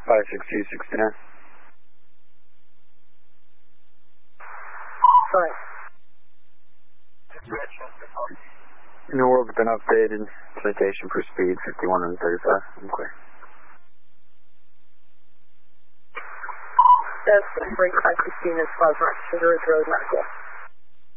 56269. Sorry. New World's been updated. Citation for speed 51 and 35. I'm clear. That's break 516 is Plaza Sugar Road Medical.